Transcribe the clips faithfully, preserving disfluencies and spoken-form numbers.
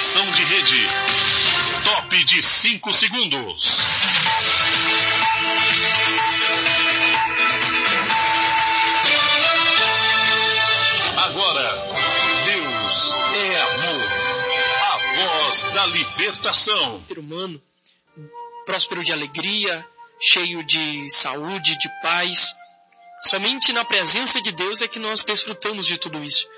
Comunicação de rede. Top de cinco segundos. Agora, Deus é amor. A voz da libertação. Ser humano, próspero de alegria, cheio de saúde, de paz. Somente na presença de Deus é que nós desfrutamos de tudo isso.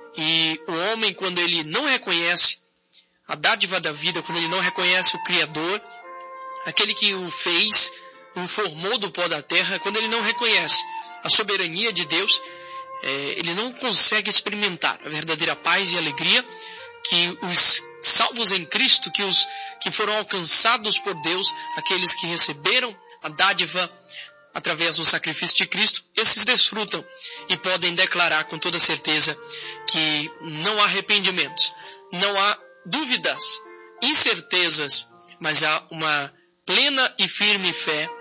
E o homem, quando ele não reconhece a dádiva da vida, quando ele não reconhece o Criador, aquele que o fez, o formou do pó da terra, quando ele não reconhece a soberania de Deus, é, ele não consegue experimentar a verdadeira paz e alegria que os salvos em Cristo, que os que foram alcançados por Deus, aqueles que receberam a dádiva através do sacrifício de Cristo, esses desfrutam e podem declarar com toda certeza que não há arrependimentos, não há dúvidas, incertezas, mas há uma plena e firme fé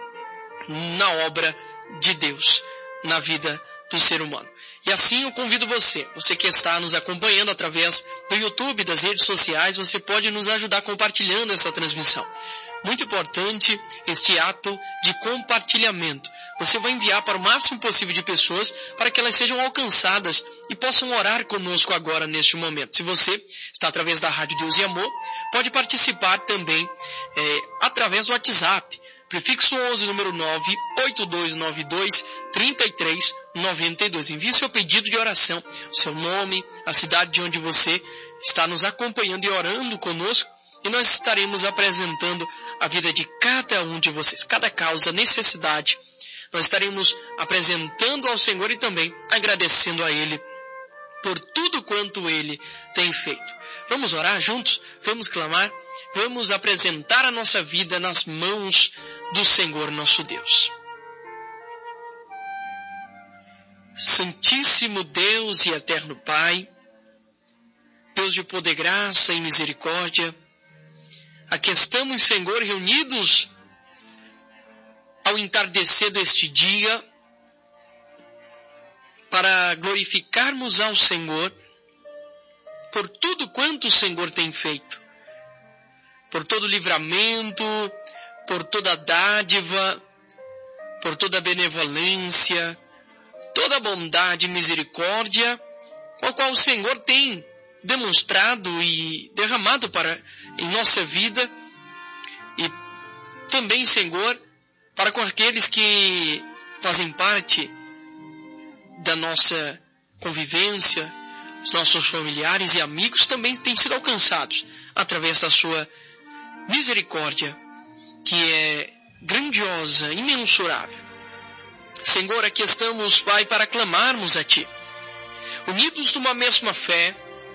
na obra de Deus, na vida do ser humano. E assim eu convido você, você que está nos acompanhando através do YouTube, das redes sociais, você pode nos ajudar compartilhando essa transmissão. Muito importante este ato de compartilhamento. Você vai enviar para o máximo possível de pessoas para que elas sejam alcançadas e possam orar conosco agora neste momento. Se você está através da Rádio Deus e Amor, pode participar também é, através do WhatsApp. Prefixo onze, número nove oito dois nove dois, três três nove dois. Envie seu pedido de oração, o seu nome, a cidade de onde você está nos acompanhando e orando conosco. E nós estaremos apresentando a vida de cada um de vocês, cada causa, necessidade. Nós estaremos apresentando ao Senhor e também agradecendo a Ele por tudo quanto Ele tem feito. Vamos orar juntos? Vamos clamar? Vamos apresentar a nossa vida nas mãos do Senhor nosso Deus. Santíssimo Deus e eterno Pai, Deus de poder, graça e misericórdia, aqui estamos, Senhor, reunidos ao entardecer deste dia para glorificarmos ao Senhor por tudo quanto o Senhor tem feito, por todo livramento, por toda dádiva, por toda benevolência, toda bondade e misericórdia, com a qual o Senhor tem demonstrado e derramado para em nossa vida, e também, Senhor, para com aqueles que fazem parte da nossa convivência, os nossos familiares e amigos também têm sido alcançados através da sua misericórdia, que é grandiosa, imensurável. Senhor, aqui estamos, Pai, para clamarmos a Ti, unidos numa mesma fé,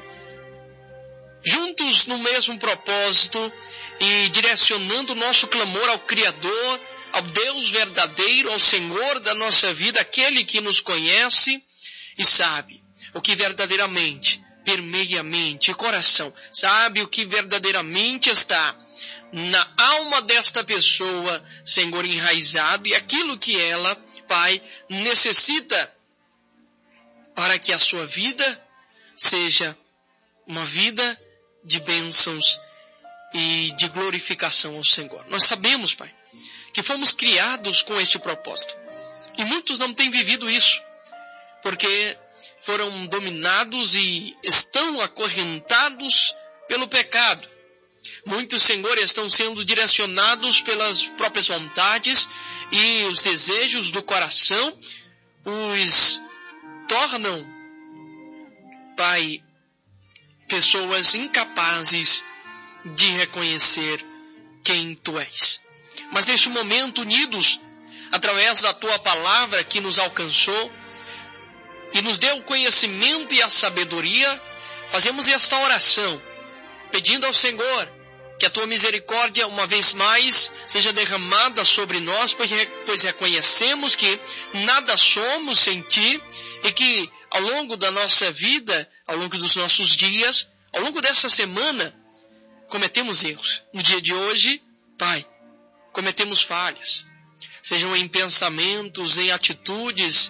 juntos no mesmo propósito e direcionando o nosso clamor ao Criador, ao Deus verdadeiro, ao Senhor da nossa vida, aquele que nos conhece e sabe o que verdadeiramente permeia a mente e coração, sabe o que verdadeiramente está na alma desta pessoa, Senhor, enraizado, e aquilo que ela, Pai, necessita para que a sua vida seja uma vida de bênçãos e de glorificação ao Senhor. Nós sabemos, Pai, que fomos criados com este propósito. E muitos não têm vivido isso, porque foram dominados e estão acorrentados pelo pecado. Muitos, Senhor, estão sendo direcionados pelas próprias vontades e os desejos do coração, os tornam, Pai, pessoas incapazes de reconhecer quem Tu és. Mas neste momento, unidos, através da Tua palavra que nos alcançou e nos deu o conhecimento e a sabedoria, fazemos esta oração, pedindo ao Senhor que a Tua misericórdia, uma vez mais, seja derramada sobre nós, pois reconhecemos que nada somos sem Ti e que ao longo da nossa vida, ao longo dos nossos dias, ao longo dessa semana, cometemos erros. No dia de hoje, Pai, cometemos falhas, sejam em pensamentos, em atitudes,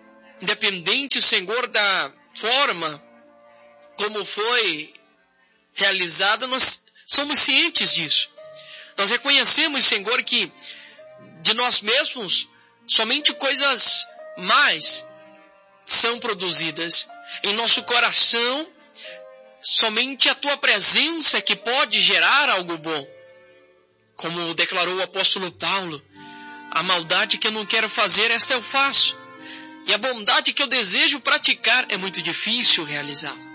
independente, Senhor, da forma como foi realizada, nós somos cientes disso. Nós reconhecemos, Senhor, que de nós mesmos somente coisas más são produzidas. Em nosso coração, somente a Tua presença é que pode gerar algo bom. Como declarou o apóstolo Paulo, a maldade que eu não quero fazer, essa eu faço. E a bondade que eu desejo praticar é muito difícil realizar.